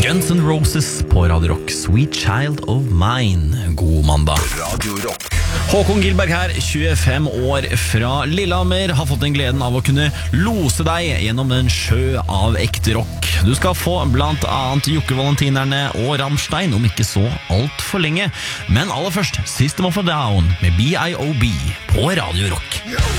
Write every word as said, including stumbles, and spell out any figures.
Guns N' Roses på Radio Rock, Sweet Child of Mine. God mandag. Radio Rock. Håkon Gilberg her, tjuefem år fra Lillehammer, har fått den gleden av å kunne lose deg gjennom en sjø av ekte rock. Du skal få blant annet Jokke Valentinerne og Rammstein om ikke så alt for lenge. Men aller først, System of a Down med B I O B på Radio Rock.